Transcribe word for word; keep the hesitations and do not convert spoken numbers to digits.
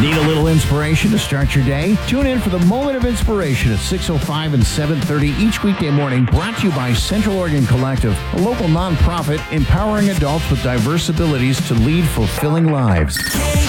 Need a little inspiration to start your day? Tune in for the Moment of Inspiration at six oh five and seven thirty each weekday morning, brought to you by Central Oregon Collective, a local nonprofit empowering adults with diverse abilities to lead fulfilling lives.